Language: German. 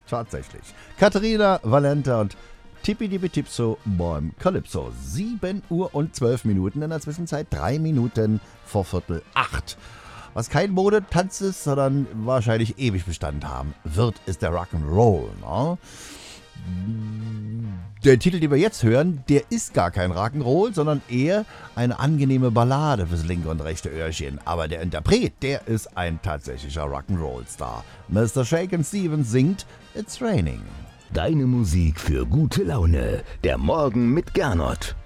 tatsächlich. Katharina Valenta und Tippidippi-Tipso beim Calypso. 7 Uhr und 12 Minuten, in der Zwischenzeit 3 Minuten vor 7:45. Was kein Modetanz ist, sondern wahrscheinlich ewig Bestand haben wird, ist der Rock'n'Roll. Ne? Der Titel, den wir jetzt hören, der ist gar kein Rock'n'Roll, sondern eher eine angenehme Ballade fürs linke und rechte Öhrchen. Aber der Interpret, der ist ein tatsächlicher Rock'n'Roll-Star. Mr. Shakin' Stevens singt It's Raining. Deine Musik für gute Laune. Der Morgen mit Gernot.